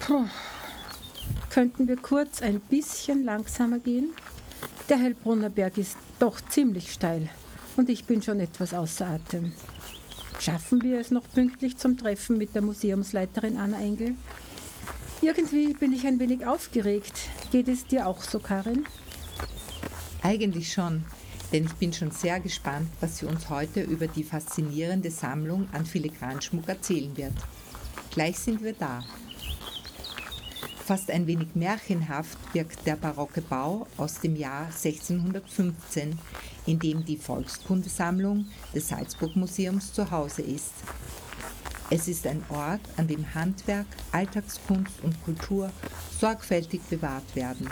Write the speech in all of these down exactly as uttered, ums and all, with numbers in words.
Puh. Könnten wir kurz ein bisschen langsamer gehen? Der Heilbronner Berg ist doch ziemlich steil und ich bin schon etwas außer Atem. Schaffen wir es noch pünktlich zum Treffen mit der Museumsleiterin Anna Engel? Irgendwie bin ich ein wenig aufgeregt. Geht es dir auch so, Karin? Eigentlich schon, denn ich bin schon sehr gespannt, was sie uns heute über die faszinierende Sammlung an Filigranschmuck erzählen wird. Gleich sind wir da. Fast ein wenig märchenhaft wirkt der barocke Bau aus dem Jahr sechzehnhundertfünfzehn, in dem die Volkskundesammlung des Salzburg-Museums zu Hause ist. Es ist ein Ort, an dem Handwerk, Alltagskunst und Kultur sorgfältig bewahrt werden.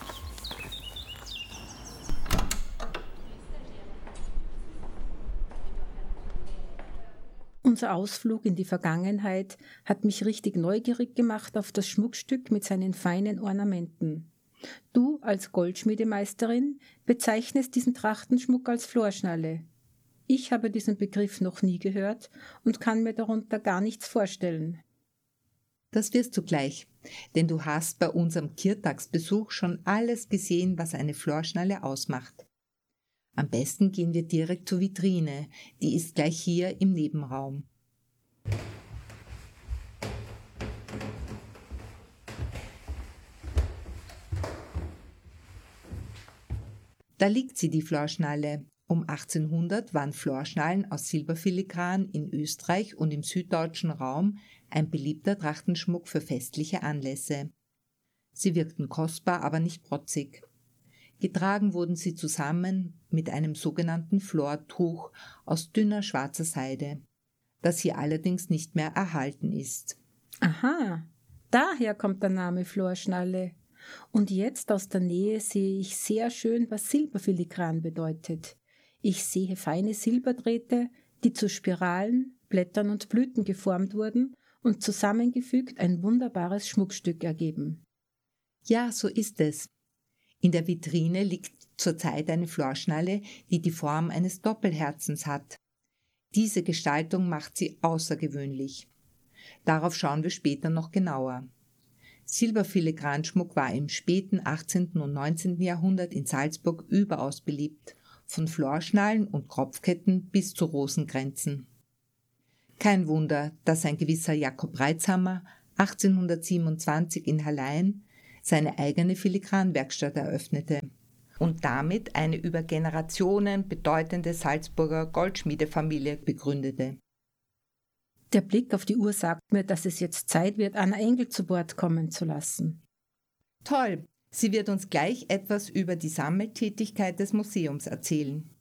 Unser Ausflug in die Vergangenheit hat mich richtig neugierig gemacht auf das Schmuckstück mit seinen feinen Ornamenten. Du als Goldschmiedemeisterin bezeichnest diesen Trachtenschmuck als Florschnalle. Ich habe diesen Begriff noch nie gehört und kann mir darunter gar nichts vorstellen. Das wirst du gleich, denn du hast bei unserem Kirtagsbesuch schon alles gesehen, was eine Florschnalle ausmacht. Am besten gehen wir direkt zur Vitrine, die ist gleich hier im Nebenraum. Da liegt sie, die Florschnalle. Um achtzehnhundert waren Florschnallen aus Silberfiligran in Österreich und im süddeutschen Raum ein beliebter Trachtenschmuck für festliche Anlässe. Sie wirkten kostbar, aber nicht protzig. Getragen wurden sie zusammen mit einem sogenannten Flortuch aus dünner schwarzer Seide, das hier allerdings nicht mehr erhalten ist. Aha, daher kommt der Name Florschnalle. Und jetzt aus der Nähe sehe ich sehr schön, was Silberfiligran bedeutet. Ich sehe feine Silberdrähte, die zu Spiralen, Blättern und Blüten geformt wurden und zusammengefügt ein wunderbares Schmuckstück ergeben. Ja, so ist es. In der Vitrine liegt zurzeit eine Florschnalle, die die Form eines Doppelherzens hat. Diese Gestaltung macht sie außergewöhnlich. Darauf schauen wir später noch genauer. Silberfiligranschmuck war im späten achtzehnten und neunzehnten Jahrhundert in Salzburg überaus beliebt, von Florschnallen und Kropfketten bis zu Rosenkränzen. Kein Wunder, dass ein gewisser Jakob Reitzhammer achtzehnhundertsiebenundzwanzig in Hallein seine eigene Filigranwerkstatt eröffnete und damit eine über Generationen bedeutende Salzburger Goldschmiedefamilie begründete. Der Blick auf die Uhr sagt mir, dass es jetzt Zeit wird, Anna Engel zu Wort kommen zu lassen. Toll! Sie wird uns gleich etwas über die Sammeltätigkeit des Museums erzählen.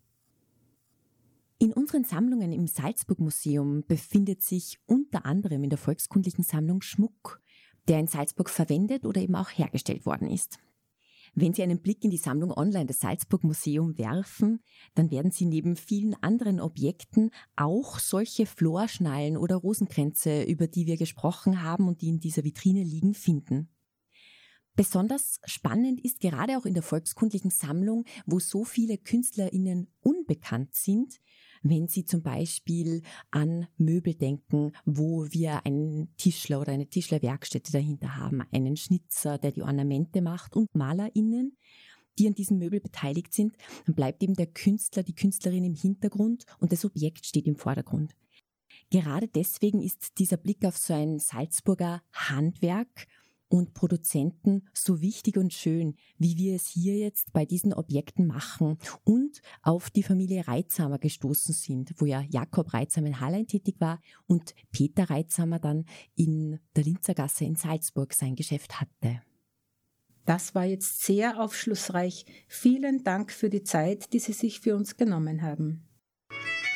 In unseren Sammlungen im Salzburg-Museum befindet sich unter anderem in der volkskundlichen Sammlung Schmuck, der in Salzburg verwendet oder eben auch hergestellt worden ist. Wenn Sie einen Blick in die Sammlung online des Salzburg-Museum werfen, dann werden Sie neben vielen anderen Objekten auch solche Florschnallen oder Rosenkränze, über die wir gesprochen haben und die in dieser Vitrine liegen, finden. Besonders spannend ist gerade auch in der volkskundlichen Sammlung, wo so viele KünstlerInnen unbekannt sind, wenn Sie zum Beispiel an Möbel denken, wo wir einen Tischler oder eine Tischlerwerkstätte dahinter haben, einen Schnitzer, der die Ornamente macht und MalerInnen, die an diesem Möbel beteiligt sind, dann bleibt eben der Künstler, die Künstlerin im Hintergrund und das Objekt steht im Vordergrund. Gerade deswegen ist dieser Blick auf so ein Salzburger Handwerk und Produzenten so wichtig und schön, wie wir es hier jetzt bei diesen Objekten machen und auf die Familie Reitzhammer gestoßen sind, wo ja Jakob Reitzhammer in Hallein tätig war und Peter Reitzhammer dann in der Linzergasse in Salzburg sein Geschäft hatte. Das war jetzt sehr aufschlussreich. Vielen Dank für die Zeit, die Sie sich für uns genommen haben.